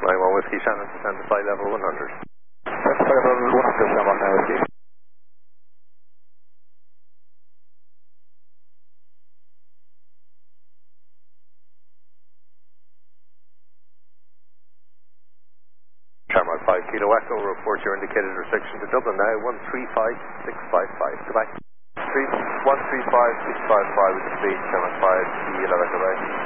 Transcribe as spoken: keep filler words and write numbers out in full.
nine one Whiskey Shannon, descend to flight level one hundred. Descend to flight level one hundred, Shannon, nine Whiskey. Shamrock five Kilo Echo, report your indicated restriction to Dublin now, one three five six five five. Goodbye. one three five six five five with the speed, Shamrock five, Kilo Echo, bye.